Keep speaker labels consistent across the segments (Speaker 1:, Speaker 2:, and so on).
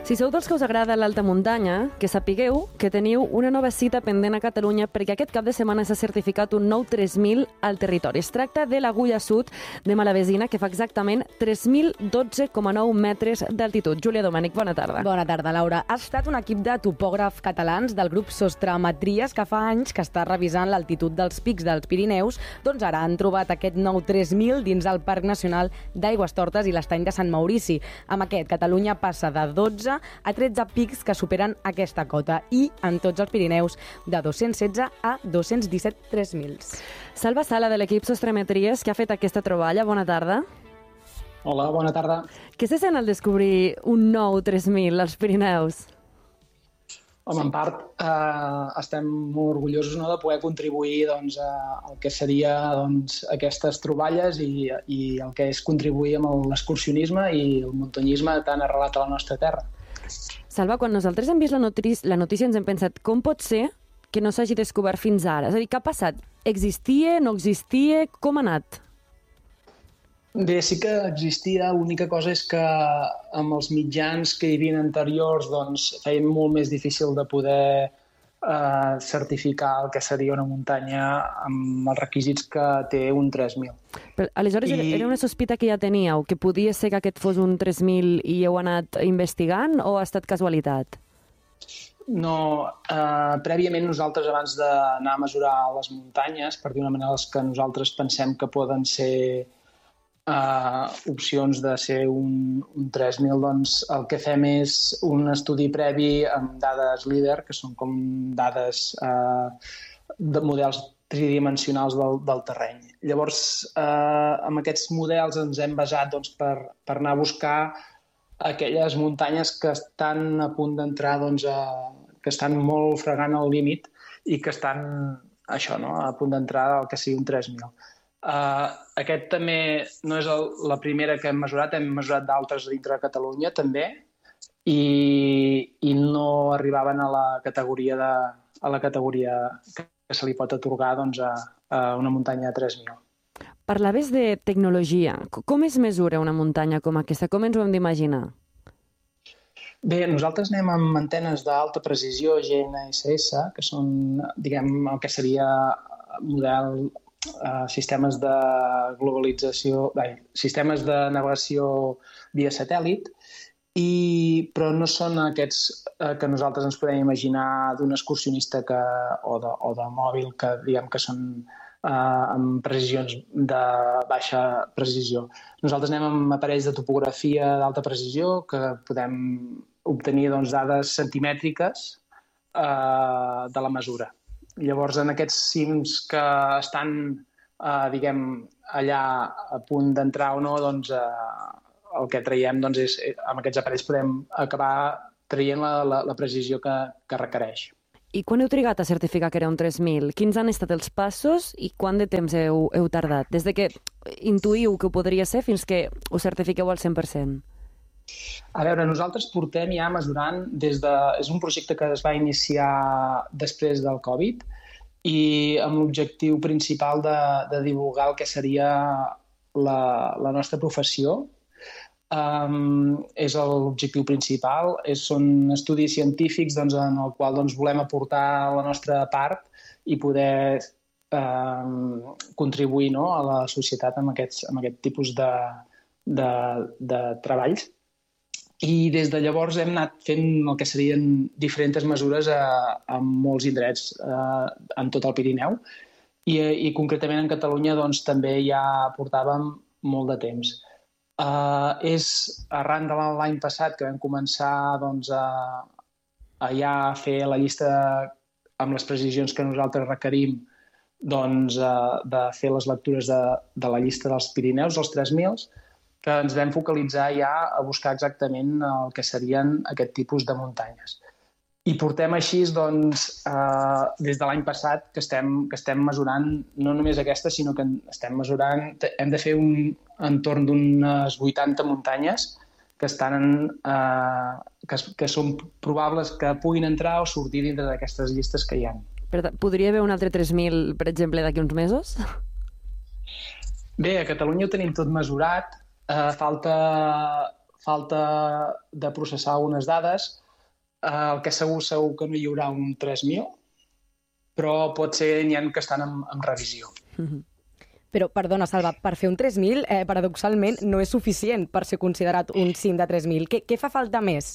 Speaker 1: Si sou dels que us agrada l'alta muntanya, que sapigueu que teniu una nova cita pendent a Catalunya perquè aquest cap de setmana s'ha certificat un nou 3.000 al territori. Es tracta de l'Agulla Sud de Malavesina, que fa exactament 3.012,9 metres d'altitud. Júlia Domènech, bona tarda.
Speaker 2: Bona tarda, Laura. Ha estat un equip de topògrafs catalans del grup Sostremetries que fa anys que està revisant l'altitud dels pics dels Pirineus. Doncs ara han trobat aquest nou 3.000 dins el Parc Nacional d'Aigüestortes i l'Estany de Sant Maurici. Amb aquest, Catalunya passa de 12 a 13 pics que superen aquesta cota i, en tots els Pirineus, de 216 a 217 3.000.
Speaker 1: Salva Sala, de l'equip Sostremetries, que ha fet aquesta troballa. Bona tarda.
Speaker 3: Hola, bona tarda.
Speaker 1: Què se sent al descobrir un nou 3.000 als Pirineus?
Speaker 3: Home, en part, estem molt orgullosos de poder contribuir al que seria aquestes troballes i el que és contribuir amb l'excursionisme i el muntanyisme tan arrelat a la nostra terra.
Speaker 1: Salva, quan nosaltres hem vist la notícia ens hem pensat com pot ser que no s'hagi descobert fins ara? És a dir, què ha passat? Existia, no existia? Com ha anat?
Speaker 3: Bé, sí que existia. L'única cosa és que amb els mitjans que hi havia anteriors feien molt més difícil de poder certificar el que seria una muntanya amb els requisits que té un 3.000.
Speaker 1: Però, aleshores, era una sospita que ja teníeu, que podia ser que aquest fos un 3.000 i heu anat investigant o ha estat casualitat?
Speaker 3: No, prèviament nosaltres, abans d'anar a mesurar les muntanyes, per dir una manera, les que nosaltres pensem que poden ser opcions de ser un 3.000, el que fem és un estudi previ amb dades LIDAR, que són com dades de models tridimensionals del terreny. Llavors, amb aquests models ens hem basat per anar a buscar aquelles muntanyes que estan a punt d'entrar, que estan molt fregant el límit i que estan a punt d'entrar al que sigui un 3.000. Aquest també no és la primera que hem mesurat d'altres dintre de Catalunya també i no arribaven a la categoria que se li pot atorgar a una muntanya de 3.000.
Speaker 1: Parlaves de tecnologia. Com es mesura una muntanya com aquesta? Com ens ho hem d'imaginar?
Speaker 3: Bé, nosaltres anem amb antenes d'alta precisió GNSS, que són, diguem, el que seria model sistemes de globalització, sistemes de navegació via satèl·lit, però no són aquests que nosaltres ens podem imaginar d'un excursionista o de mòbil que diguem que són amb precisions de baixa precisió. Nosaltres anem amb aparells de topografia d'alta precisió que podem obtenir dades centimètriques de la mesura. Llavors, en aquests cims que estan, diguem, allà a punt d'entrar o no, el que traiem és, amb aquests aparells podem acabar traient la precisió que requereix.
Speaker 1: I quan heu trigat a certificar que era un 3.000? Quins han estat els passos i quant de temps heu tardat? Des de que intuïu que ho podria ser fins que ho certifiqueu al 100%?
Speaker 3: A veure, nosaltres portem ja mesurant és un projecte que es va iniciar després del Covid i amb l'objectiu principal de divulgar el que seria la nostra professió. És l'objectiu principal. Són estudis científics en el qual volem aportar la nostra part i poder contribuir a la societat amb aquest tipus de treballs. I des de llavors hem anat fent el que serien diferents mesures en molts indrets en tot el Pirineu i concretament en Catalunya també ja portàvem molt de temps. És arran de l'any passat que vam començar a ja fer la llista amb les precisions que nosaltres requerim de fer les lectures de la llista dels Pirineus, dels 3.000, que ens vam focalitzar ja a buscar exactament el que serien aquest tipus de muntanyes. I portem així, des de l'any passat, que estem mesurant no només aquesta, sinó que estem mesurant, hem de fer un entorn d'unes 80 muntanyes que són probables que puguin entrar o sortir dintre d'aquestes llistes que hi ha.
Speaker 1: Podria haver un altre 3.000, per exemple, d'aquí uns mesos?
Speaker 3: Bé, a Catalunya ho tenim tot mesurat. Falta falta de processar algunes dades. El que segur que no hi haurà un 3.000, però pot ser n'hi ha que estan en revisió.
Speaker 2: Però, perdona, Salva, per fer un 3.000, paradoxalment, no és suficient per ser considerat un cim de 3.000. Què fa falta més?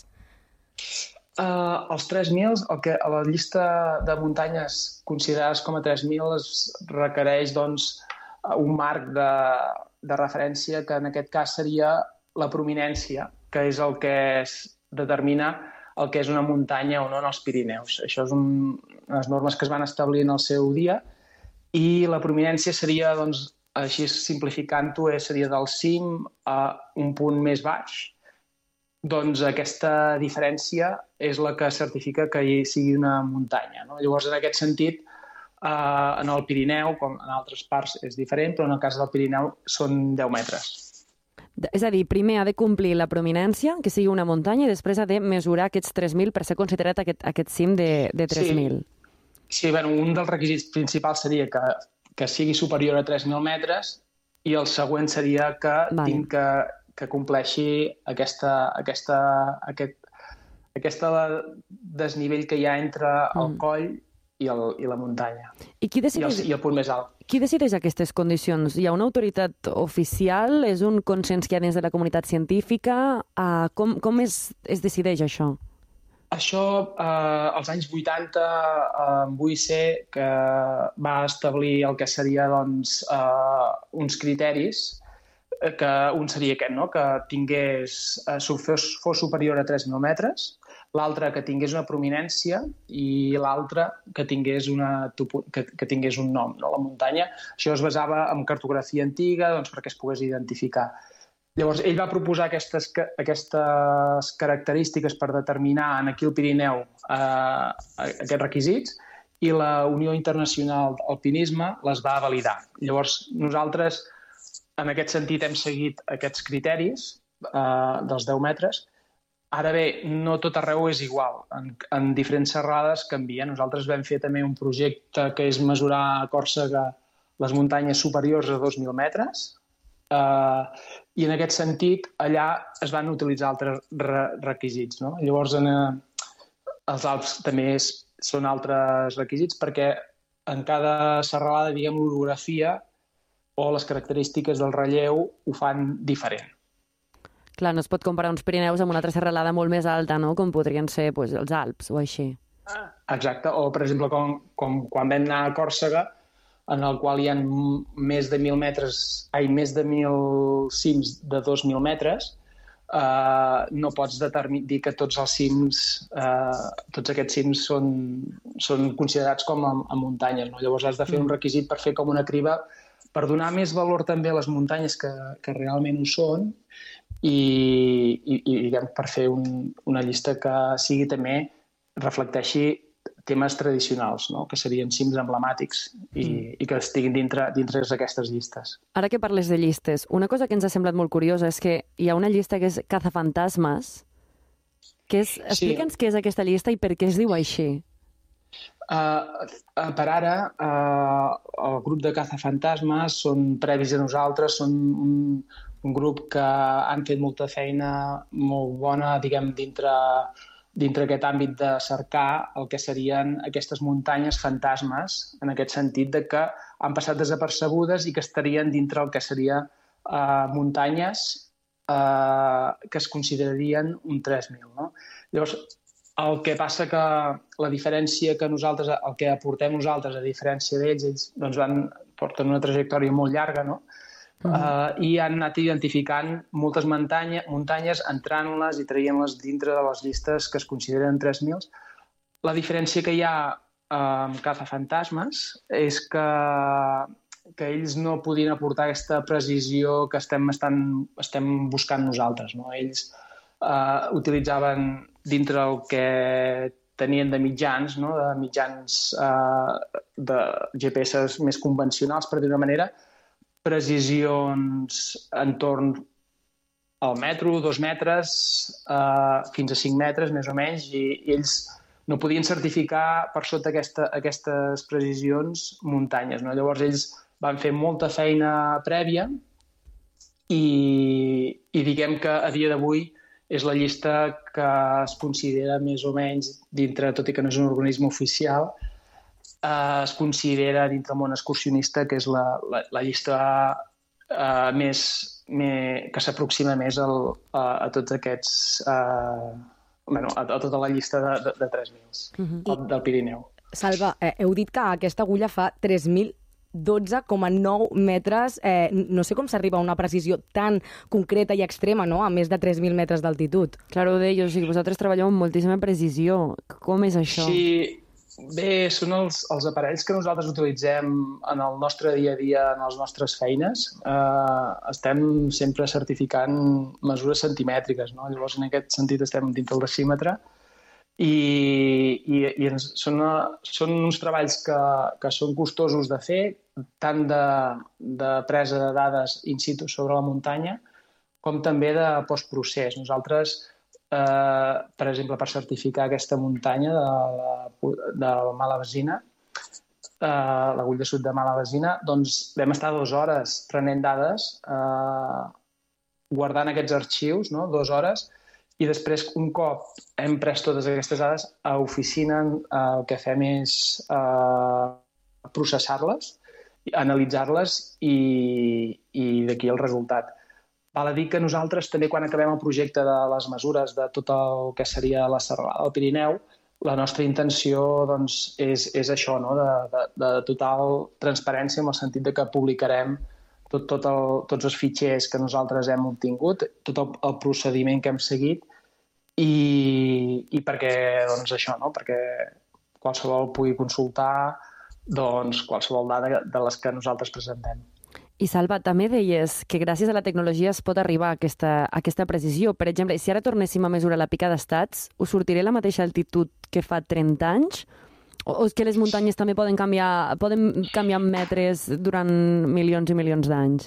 Speaker 3: Els 3.000, a la llista de muntanyes considerades com a 3.000 es requereix doncs, un marc de referència que en aquest cas seria la prominència, que és el que determina el que és una muntanya o no en els Pirineus. Això és unes normes que es van establir en el seu dia i la prominència seria, doncs, així simplificant-ho, seria del cim a un punt més baix. Doncs aquesta diferència és la que certifica que hi sigui una muntanya, no? Llavors, en aquest sentit, en el Pirineu, com en altres parts és diferent, però en el cas del Pirineu són 10 metres.
Speaker 1: És a dir, primer ha de complir la prominència, que sigui una muntanya, i després ha de mesurar aquests 3.000 per ser considerat aquest cim de 3.000.
Speaker 3: Sí, bueno, un dels requisits principals seria que sigui superior a 3.000 metres i el següent seria que tinc que compleixi aquest desnivell que hi ha entre el coll i la muntanya. I el punt més alt.
Speaker 1: Qui decideix aquestes condicions? Hi ha una autoritat oficial? És un consens que hi ha dins de la comunitat científica? Com es decideix això?
Speaker 3: Això, als anys 80, vull ser que va establir el que seria doncs, uns criteris, que un seria aquest, no? Que fos superior a 3.000 metres, l'altre que tingués una prominència i l'altre que tingués un nom, no? La muntanya. Això es basava en cartografia antiga doncs, perquè es pogués identificar. Llavors, ell va proposar aquestes característiques per determinar aquí al Pirineu aquests requisits i la Unió Internacional d'Alpinisme les va validar. Llavors, nosaltres, en aquest sentit, hem seguit aquests criteris dels 10 metres. Ara bé, no tot arreu és igual. En diferents serrades canvia. Nosaltres vam fer també un projecte que és mesurar a Còrsega les muntanyes superiors a 2.000 metres i en aquest sentit allà es van utilitzar altres requisits, no? Llavors, els Alps també són altres requisits perquè en cada serralada, diguem, l'orografia o les característiques del relleu ho fan diferent.
Speaker 1: Clar, no es pot comparar uns Pirineus amb una altra serralada molt més alta, no? Com podrien ser els Alps o així.
Speaker 3: Exacte, o per exemple com quan vam anar a Còrsega, en el qual hi ha més de 1.000 cims de 2.000 metres, no pots dir que tots aquests cims són considerats com a muntanyes, no? Llavors has de fer un requisit per fer com una criba per donar més valor també a les muntanyes que realment ho són i diguem, per fer una llista que sigui també reflecteixi temes tradicionals, no? Que serien cims emblemàtics i que estiguin dintre d'aquestes llistes.
Speaker 1: Ara que parles de llistes, una cosa que ens ha semblat molt curiosa és que hi ha una llista que és Cazafantasmes. Explica'ns què és aquesta llista i per què es diu així.
Speaker 3: Per ara, el grup de Cazafantasmes són previs a nosaltres, són un grup que han fet molta feina molt bona, diguem, dintre aquest àmbit de cercar el que serien aquestes muntanyes fantasmes, en aquest sentit de que han passat desapercebudes i que estarien dintre el que serien muntanyes que es considerarien un 3.000. No? Llavors, el que passa que la diferència que nosaltres, el que aportem nosaltres a diferència d'ells, ells doncs porten una trajectòria molt llarga, no? I han anat identificant moltes muntanyes, entrant-les i traient-les dintre de les llistes que es consideren 3.000. La diferència que hi ha amb Cazafantasmes és que ells no podien aportar aquesta precisió que estem buscant nosaltres, no? Ells utilitzaven dintre el que tenien de mitjans, no? De mitjans de GPS més convencionals, per dir-ho d'una manera, precisions entorn al metro, 2 metres, fins a 5 metres, més o menys, i ells no podien certificar per sota aquestes precisions muntanyes, no? Llavors ells van fer molta feina prèvia i diguem que a dia d'avui és la llista que es considera més o menys dintre, tot i que no és un organisme oficial, es considera dintre el món excursionista que és la llista que s'aproxima més a tots aquests... a tota la llista de 3.000 del Pirineu.
Speaker 2: Salva, heu dit que aquesta agulla fa 3.012,9 metres. No sé com s'arriba a una precisió tan concreta i extrema, no?, a més de 3.000 metres d'altitud.
Speaker 1: Clar, ho deia, o sigui, vosaltres treballeu amb moltíssima precisió. Com és això?
Speaker 3: Sí, bé, són els aparells que nosaltres utilitzem en el nostre dia a dia, en les nostres feines. Estem sempre certificant mesures centimètriques, no? Llavors, en aquest sentit, estem dintre el decímetre i són uns treballs que són costosos de fer, tant de presa de dades in situ sobre la muntanya com també de postprocés. Nosaltres, per exemple, per certificar aquesta muntanya de Malabasina, l'agulla sud de Malabasina, doncs vam estar 2 hores prenent dades, guardant aquests arxius, no? 2 hores, i després, un cop hem pres totes aquestes dades, a oficina el que fem és processar-les, analitzar-les i d'aquí el resultat. Val a dir que nosaltres també, quan acabem el projecte de les mesures de tot el que seria la serralada del Pirineu, la nostra intenció doncs, és això, no? de total transparència, en el sentit de que publicarem tots els fitxers que nosaltres hem obtingut, tot el procediment que hem seguit i perquè, doncs això, no? Perquè qualsevol pugui consultar doncs, qualsevol dada de les que nosaltres presentem.
Speaker 1: I Salva, també deies que gràcies a la tecnologia es pot arribar a aquesta precisió. Per exemple, si ara tornéssim a mesurar la pica d'estats, us sortiré la mateixa altitud que fa 30 anys? O és que les muntanyes també poden canviar metres durant milions i milions d'anys?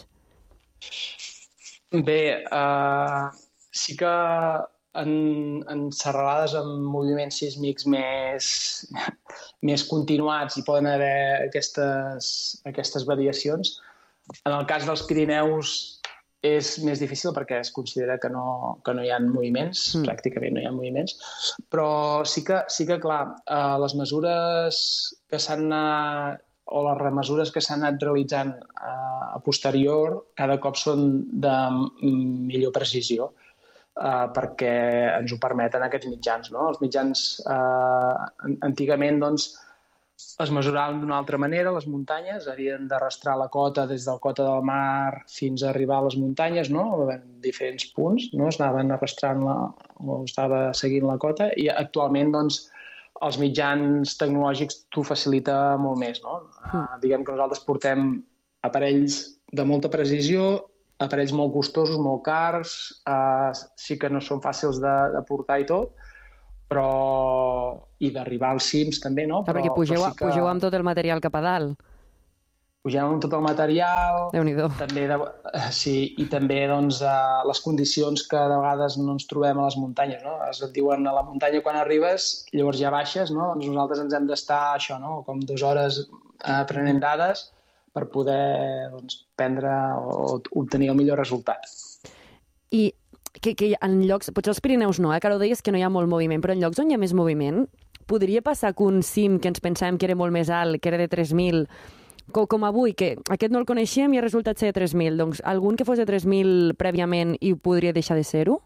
Speaker 3: Bé, sí que en serralades amb moviments sísmics més continuats hi poden haver aquestes variacions. En el cas dels Pirineus és més difícil perquè es considera que no hi ha moviments, pràcticament no hi ha moviments, però sí que clar, les mesures que s'han anat, o les remesures que s'han anat realitzant a posterior, cada cop són de millor precisió, perquè ens ho permeten aquests mitjans, no? Els mitjans antigament, doncs, es mesuraven d'una altra manera, les muntanyes, havien d'arrastrar la cota des del cota del mar fins a arribar a les muntanyes, no? En diferents punts, no? Es anaven arrastrant o estava seguint la cota, i actualment, doncs, els mitjans tecnològics t'ho facilita molt més, no? Diguem que nosaltres portem aparells de molta precisió, aparells molt costosos, molt cars, sí que no són fàcils de portar i tot, però i d'arribar als cims també, no?
Speaker 1: Perquè pugeu amb tot el material cap a dalt.
Speaker 3: Pugem amb tot el material, també sí, i també doncs, les condicions que de vegades no ens trobem a les muntanyes, no? Es diuen a la muntanya quan arribes, llavors ja baixes, no? Doncs nosaltres ens hem d'estar això, no? Com 2 hores prenent dades per poder prendre o obtenir el millor resultat.
Speaker 1: I que en llocs, potser als Pirineus no, que ara ho deies que no hi ha molt moviment, però en llocs on hi ha més moviment, podria passar que un cim que ens pensàvem que era molt més alt, que era de 3.000, com avui, que aquest no el coneixíem i ha resultat ser de 3.000, doncs algun que fos de 3.000 prèviament i podria deixar de ser-ho?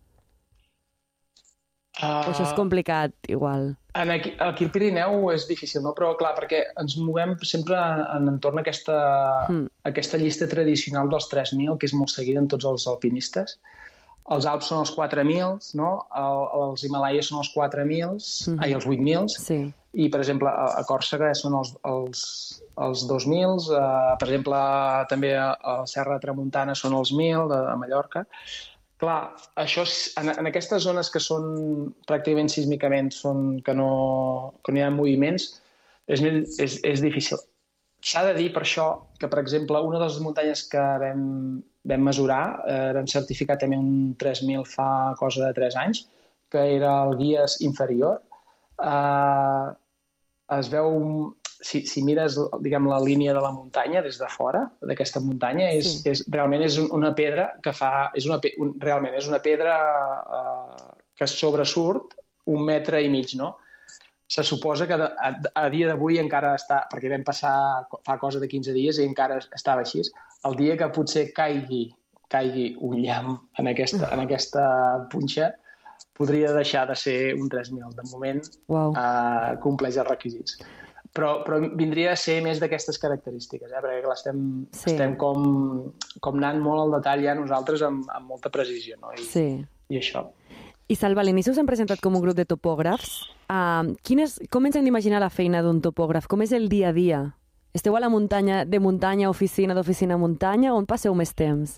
Speaker 1: O això és complicat, igual?
Speaker 3: Aquí al Pirineu és difícil, no? Però clar, perquè ens movem sempre en entorn a aquesta llista tradicional dels 3.000, que és molt seguida en tots els alpinistes. Els Alps són els 4.000, no? Els Himalaies són els 4.000, els 8.000, sí. I, per exemple, a Còrsega són els 2.000, per exemple, també a la Serra de Tramuntana són els 1.000, a Mallorca. Clar, això en aquestes zones que són pràcticament sísmicament que no hi ha moviments, és difícil. S'ha de dir per això que, per exemple, una de les muntanyes que vam mesurar, vam certificar també un 3.000 fa cosa de 3 anys, que era el Guies inferior. Es veu si mires, diguem, la línia de la muntanya des de fora, d'aquesta muntanya, realment és una pedra que fa... realment és una pedra que sobresurt 1,5 metres, no? Se suposa que a dia d'avui encara està, perquè vam passar fa cosa de 15 dies i encara estava així. El dia que potser caigui un llamp en aquesta punxa, podria deixar de ser un 3.000. De moment, compleix els requisits. Però vindria a ser més d'aquestes característiques, perquè estem com anant molt al detall ja nosaltres amb molta precisió, no? I això.
Speaker 1: I Salva, a l'inici us hem presentat com un grup de topògrafs. Com ens hem d'imaginar la feina d'un topògraf? Com és el dia a dia? Esteu a la muntanya, de muntanya a oficina, d'oficina a muntanya? On passeu més temps?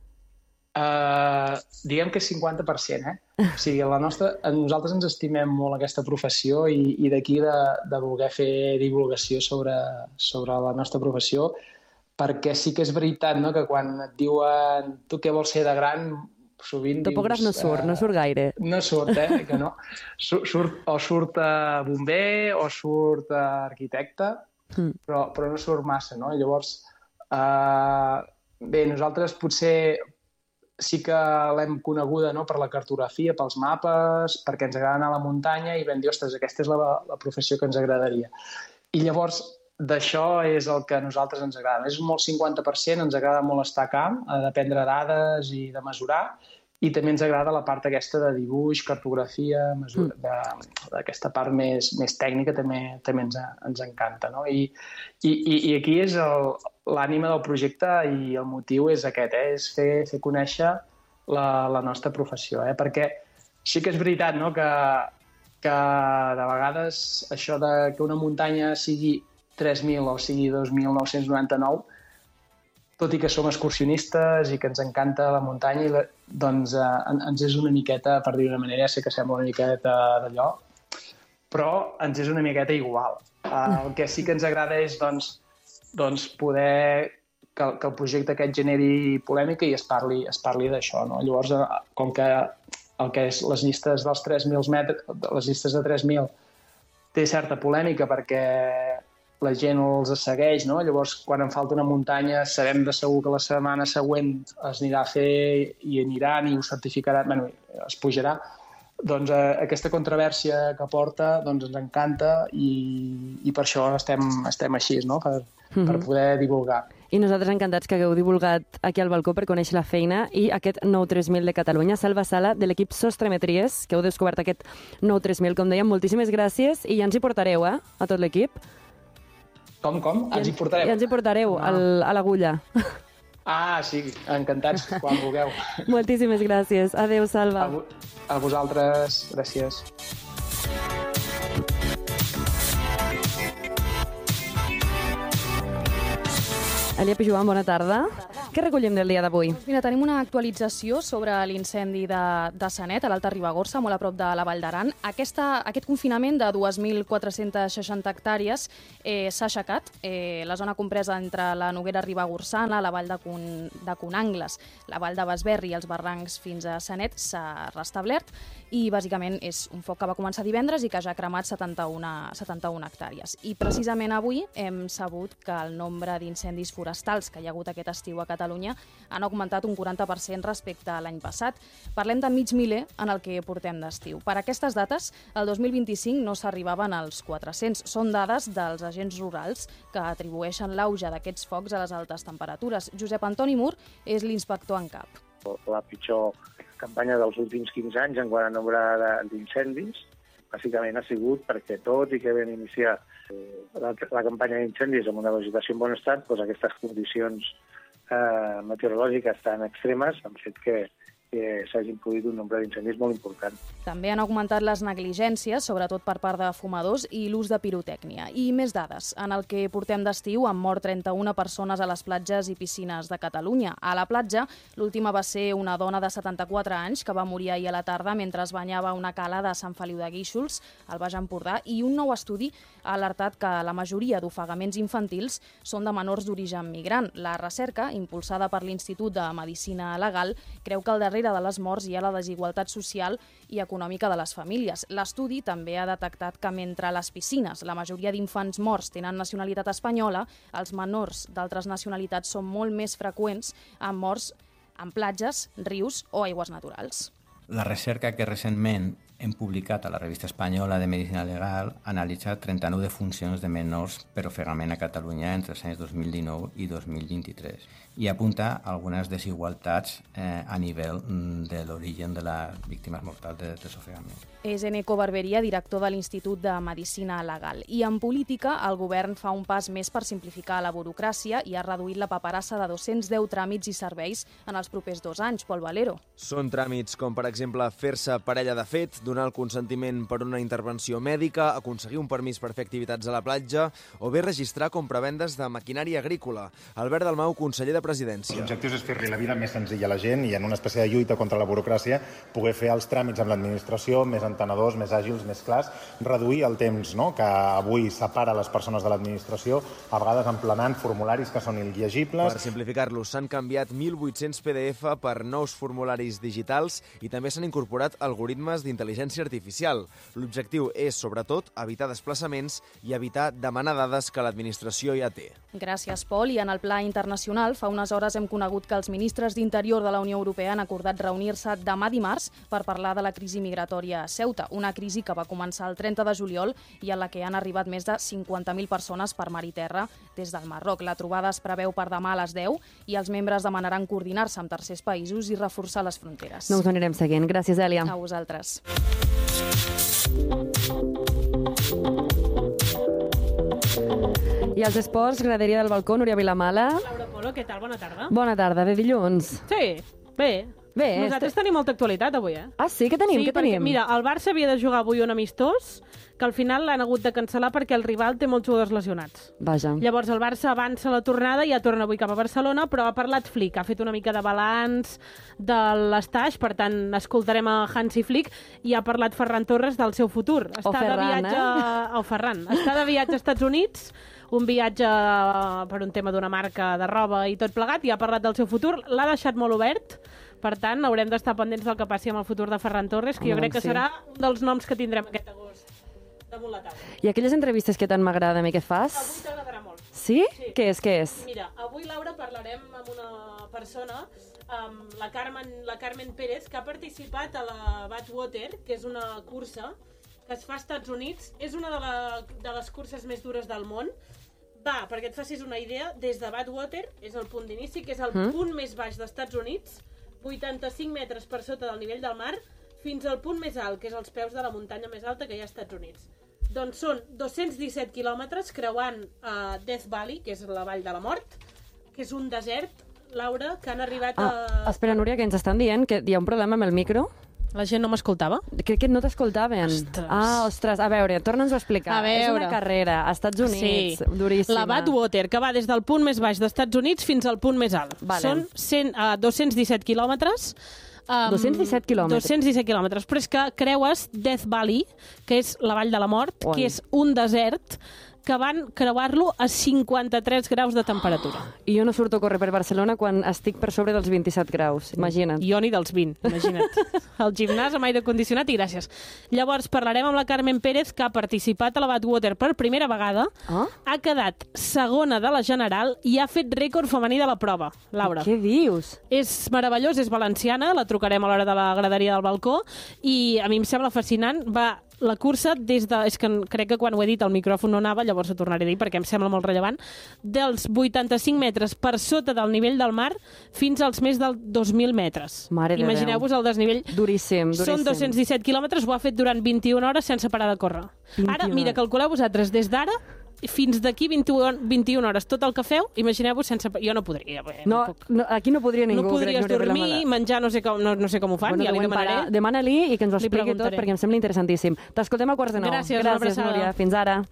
Speaker 3: Diguem que 50%, O sigui, nosaltres ens estimem molt aquesta professió i d'aquí de voler fer divulgació sobre la nostra professió, perquè sí que és veritat, no?, que quan et diuen tu què vols ser de gran, sovint
Speaker 1: topògraf
Speaker 3: dius...
Speaker 1: no surt gaire.
Speaker 3: No surt, que no. Surt bomber o surt arquitecte, però no surt massa, no? Llavors, bé, nosaltres potser sí que l'hem coneguda, no?, per la cartografia, pels mapes, perquè ens agrada anar a la muntanya i vam dir, ostres, aquesta és la professió que ens agradaria. I llavors, d'això és el que a nosaltres ens agrada. És molt 50%, ens agrada molt estar a camp, de prendre dades i de mesurar, i també ens agrada la part aquesta de dibuix, cartografia, d'aquesta part més tècnica també ens encanta, no? I aquí és l'ànima del projecte i el motiu és aquest, és fer conèixer la nostra professió, perquè sí que és veritat, no?, que de vegades això que una muntanya sigui 3.000 o sigui 2.999, tot i que som excursionistes i que ens encanta la muntanya, doncs ens és una miqueta, per dir-ho d'una manera, sé que sembla una miqueta d'allò, però ens és una miqueta igual. El que sí que ens agrada és doncs poder que el projecte aquest generi polèmica i es parli d'això, no? Llavors, com que el que és les llistes dels 3.000 metres, les llistes de 3.000, té certa polèmica perquè la gent els segueix, no? Llavors, quan en falta una muntanya, sabem de segur que la setmana següent es anirà a fer i aniran i ho certificaran, es pujarà. Doncs aquesta controvèrsia que porta ens encanta i per això estem així, no?, per poder divulgar.
Speaker 1: I nosaltres encantats que hagueu divulgat aquí al balcó per conèixer la feina i aquest nou 3000 de Catalunya. Salva Sala, de l'equip Sostremetries, que heu descobert aquest nou 3000, com dèiem, moltíssimes gràcies i ja ens hi portareu, a tot l'equip.
Speaker 3: Com? Ens hi portareu?
Speaker 1: Ja ens hi portareu, a l'agulla.
Speaker 3: Sí, encantats, quan vulgueu.
Speaker 1: Moltíssimes gràcies. Adéu, Salva.
Speaker 3: A vosaltres, gràcies.
Speaker 1: Elia Pijuan, bona tarda. Què recollim del dia d'avui?
Speaker 4: Mira, tenim una actualització sobre l'incendi de Sanet, a l'Alta Ribagorça, molt a prop de la Vall d'Aran. Aquest confinament de 2.460 hectàrees s'ha aixecat. La zona compresa entre la Noguera Ribagorçana, la Vall de Conangles, la Vall de Basberri i els barrancs fins a Sanet s'ha restablert i bàsicament és un foc que va començar divendres i que ja ha cremat 71 hectàrees. I precisament avui hem sabut que el nombre d'incendis forestals que hi ha hagut aquest estiu a Catalunya han augmentat un 40% respecte a l'any passat. Parlem de mig miler en el que portem d'estiu. Per aquestes dates, el 2025 no s'arribaven als 400. Són dades dels agents rurals que atribueixen l'auge d'aquests focs a les altes temperatures. Josep Antoni Mur és l'inspector en cap.
Speaker 5: La pitjor campanya dels últims 15 anys en quant a nombre d'incendis, bàsicament ha sigut perquè tot i que vam iniciar la campanya d'incendis amb una vegetació en bon estat, doncs aquestes condicions meteorològiques tan extremes han fet que s'hagin produït un nombre d'incendis molt important.
Speaker 4: També han augmentat les negligències, sobretot per part de fumadors, i l'ús de pirotècnia. I més dades. En el que portem d'estiu han mort 31 persones a les platges i piscines de Catalunya. A la platja, l'última va ser una dona de 74 anys que va morir ahir a la tarda mentre es banyava a una cala de Sant Feliu de Guíxols, al Baix Empordà, i un nou estudi ha alertat que la majoria d'ofegaments infantils són de menors d'origen migrant. La recerca, impulsada per l'Institut de Medicina Legal, creu que el darrer darrere de les morts hi ha la desigualtat social i econòmica de les famílies. L'estudi també ha detectat que mentre a les piscines la majoria d'infants morts tenen nacionalitat espanyola, els menors d'altres nacionalitats són molt més freqüents amb morts en platges, rius o aigües naturals.
Speaker 6: La recerca que recentment hem publicat a la revista espanyola de Medicina Legal analitza 39 defuncions de menors per ofegament a Catalunya entre els anys 2019 i 2023 i apunta algunes desigualtats a nivell de l'origen de les víctimes mortals dels ofegaments.
Speaker 4: És Eneco Barberia, director de l'Institut de Medicina Legal. I en política, el govern fa un pas més per simplificar la burocràcia i ha reduït la paperassa de 210 tràmits i serveis en els propers 2 anys. Pol Valero.
Speaker 7: Són tràmits com, per exemple, fer-se parella de fet, donar el consentiment per una intervenció mèdica, aconseguir un permís per fer activitats a la platja o bé registrar compravendes de maquinària agrícola. Albert Dalmau, conseller de Presidència.
Speaker 8: L'objectiu és fer-li la vida més senzilla a la gent i en una espècie de lluita contra la burocràcia poder fer els tràmits amb l'administració més entenedors, més àgils, més clars, reduir el temps que avui separa les persones de l'administració, a vegades emplenant formularis que són il·llegibles.
Speaker 7: Per simplificar-los, s'han canviat 1.800 PDF per nous formularis digitals i també s'han incorporat algoritmes d'intel·ligència artificial. L'objectiu és, sobretot, evitar desplaçaments i evitar demanar dades que l'administració ja té.
Speaker 4: Gràcies, Pol. I en el pla internacional, fa unes hores hem conegut que els ministres d'Interior de la Unió Europea han acordat reunir-se demà dimarts per parlar de la crisi migratòria a Ceuta, una crisi que va començar el 30 de juliol i en la que han arribat més de 50.000 persones per mar i terra des del Marroc. La trobada es preveu per demà a les 10 i els membres demanaran coordinar-se amb tercers països i reforçar les fronteres.
Speaker 1: No us ho anirem seguint. Gràcies, Èlia.
Speaker 4: A vosaltres.
Speaker 1: I als esports, graderia del balcó, Núria Vilamala.
Speaker 9: Laura Polo, què tal? Bona tarda.
Speaker 1: Bona tarda, bé dilluns.
Speaker 9: Sí, bé.
Speaker 1: Bé,
Speaker 9: nosaltres tenim molta actualitat avui,
Speaker 1: Ah, sí? Què tenim?
Speaker 9: Sí, perquè, mira, el Barça havia de jugar avui un amistós que al final l'han hagut de cancel·lar perquè el rival té molts jugadors lesionats.
Speaker 1: Vaja.
Speaker 9: Llavors el Barça avança la tornada, ja torna avui cap a Barcelona, però ha parlat Flick, ha fet una mica de balanç de l'estaix, per tant escoltarem a Hansi Flick, i ha parlat Ferran Torres del seu futur. Està de viatge... O Ferran. Està de viatge als Estats Units, un viatge per un tema d'una marca de roba i tot plegat, i ha parlat del seu futur, l'ha deixat molt obert. Per tant, haurem d'estar pendents del que passi amb el futur de Ferran Torres, que jo crec que serà un dels noms que tindrem aquest agost damunt la taula.
Speaker 1: I aquelles entrevistes que tant m'agrada a mi que fas?
Speaker 9: Avui t'agradarà molt.
Speaker 1: Sí? Què és?
Speaker 9: Mira, avui, Laura, parlarem amb una persona, la Carmen Pérez, que ha participat a la Badwater, que és una cursa que es fa als Estats Units. És una de les curses més dures del món. Va, perquè et facis una idea, des de Badwater, és el punt d'inici, que és el punt més baix dels Estats Units, 85 metres per sota del nivell del mar, fins al punt més alt, que és als peus de la muntanya més alta que hi ha als Estats Units. Doncs són 217 quilòmetres creuant Death Valley, que és la Vall de la Mort, que és un desert, Laura, que han arribat a...
Speaker 1: Espera, Núria, que ens estan dient que hi ha un problema amb el micro.
Speaker 9: La gent no m'escoltava?
Speaker 1: Crec que no t'escoltaven. Ostres. A veure, torna'ns-ho a explicar. És una carrera als Estats Units, duríssima.
Speaker 9: La Badwater, que va des del punt més baix dels Estats Units fins al punt més alt. Són 217 quilòmetres.
Speaker 1: 217 quilòmetres.
Speaker 9: 217 quilòmetres, però és que creues Death Valley, que és la Vall de la Mort, que és un desert que van creuar-lo a 53 graus de temperatura.
Speaker 1: I jo no surto a córrer per Barcelona quan estic per sobre dels 27 graus, imagina't.
Speaker 9: Jo ni dels 20, imagina't. El gimnàs amb aire condicionat i gràcies. Llavors parlarem amb la Carmen Pérez, que ha participat a la Badwater per primera vegada, ha quedat segona de la general i ha fet rècord femení de la prova, Laura.
Speaker 1: Què dius?
Speaker 9: És meravellós, és valenciana, la trucarem a l'hora de la graderia del balcó i a mi em sembla fascinant. Va, la cursa des de... És que crec que quan ho he dit el micròfon no anava, llavors ho tornaré a dir perquè em sembla molt rellevant, dels 85 metres per sota del nivell del mar fins als més dels 2.000 metres. Imagineu-vos el desnivell.
Speaker 1: Duríssim.
Speaker 9: Són 217 quilòmetres, ho ha fet durant 21 hores sense parar de córrer. Ara, mira, calculeu vosaltres, des d'ara fins d'aquí 21 hores, tot el que feu, imagineu-vos sense... Jo no podria.
Speaker 1: No, aquí no podria ningú.
Speaker 9: No podries dormir, menjar, no sé com ho fan, ja li demanaré.
Speaker 1: Demana-li i que ens ho expliqui tot, perquè em sembla interessantíssim. T'escoltem a 8:45. Gràcies, Núria. Fins ara.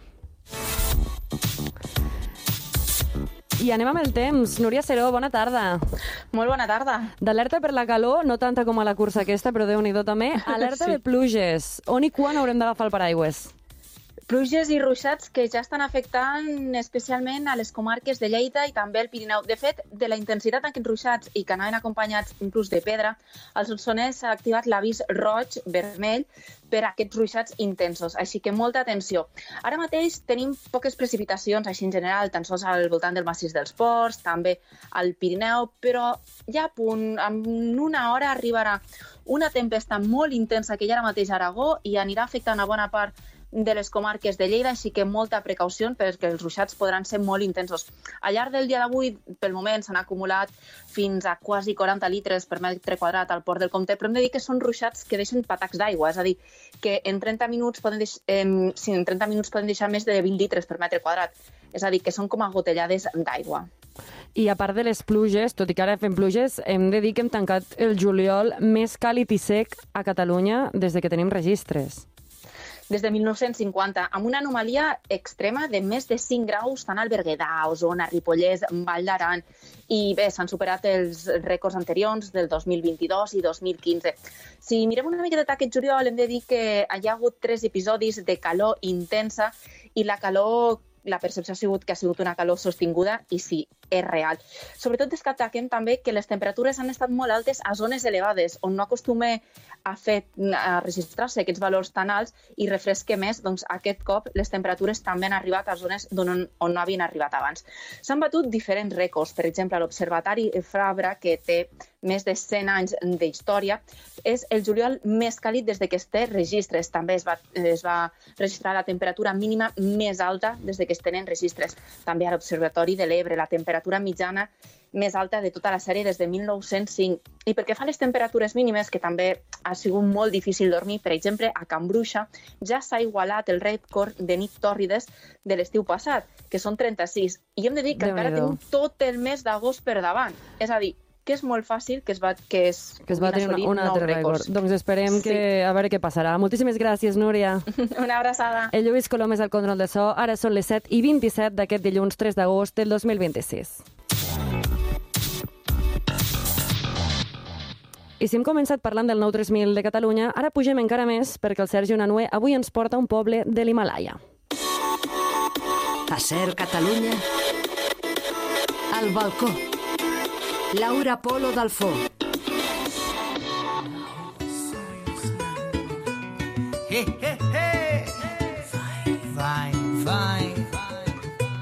Speaker 1: I anem amb el temps. Núria Seró, bona tarda.
Speaker 10: Molt bona tarda.
Speaker 1: D'alerta per la calor, no tanta com a la cursa aquesta, però Déu-n'hi-do també. Alerta de pluges. On i quan haurem d'agafar el paraigües?
Speaker 10: Pluges i ruixats que ja estan afectant especialment a les comarques de Lleida i també el Pirineu. De fet, de la intensitat d'aquests ruixats i que anaven acompanyats inclús de pedra, el Solsonès ha activat l'avís roig, vermell, per a aquests ruixats intensos, així que molta atenció. Ara mateix tenim poques precipitacions, així en general, tan sols al voltant del massís dels Ports, també al Pirineu, però ja a punt, en una hora arribarà una tempesta molt intensa que hi ha ara mateix a Aragó i anirà afectant a bona part de les comarques de Lleida, així que molta precaució perquè els ruixats podran ser molt intensos. Al llarg del dia d'avui, pel moment, s'han acumulat fins a quasi 40 litres per metre quadrat al Port del Comte, però hem de dir que són ruixats que deixen patacs d'aigua, és a dir, que en 30 minuts poden deixar més de 20 litres per metre quadrat, és a dir, que són com a gotellades d'aigua.
Speaker 1: I a part de les pluges, tot i que ara fem pluges, hem de dir que hem tancat el juliol més càlid i sec a Catalunya des de que tenim registres.
Speaker 10: Des de 1950, amb una anomalia extrema de més de 5 graus tant al Berguedà, Osona, Ripollès, Vall d'Aran, i bé, s'han superat els rècords anteriors del 2022 i 2015. Si mirem una miqueta aquest juliol, hem de dir que hi ha hagut 3 episodis de calor intensa i la percepció ha sigut una calor sostinguda i sí, és real. Sobretot destaquem també que les temperatures han estat molt altes a zones elevades, on no acostuma a registrar-se aquests valors tan alts i refresca més, doncs aquest cop les temperatures també han arribat a zones on no havien arribat abans. S'han batut diferents rècords, per exemple, l'Observatori Fabra, que té més de 100 anys d'història, és el juliol més càlid des que es té registres. També es va registrar la temperatura mínima més alta des que es tenen registres. També a l'Observatori de l'Ebre, la temperatura mitjana més alta de tota la sèrie des de 1905. I pel que fa a les temperatures mínimes, que també ha sigut molt difícil dormir, per exemple, a Can Bruixa ja s'ha igualat el rècord de nit tòrrides de l'estiu passat, que són 36. I hem de dir que encara tenim tot el mes d'agost per davant. És a dir, que és molt fàcil que es va
Speaker 1: tenir un altre rècord. Doncs esperem a veure què passarà. Moltíssimes gràcies, Núria.
Speaker 10: Una abraçada.
Speaker 1: El Lluís Colom és al control de so. Ara són les 7:27 d'aquest dilluns 3 d'agost del 2026. I si hem començat parlant del nou 3000 de Catalunya, ara pugem encara més perquè el Sergi Unanue avui ens porta a un poble de l'Himalaya.
Speaker 11: A Ser Catalunya, al balcó. Laura Polo Dalfó.
Speaker 12: Hey, hey, hey.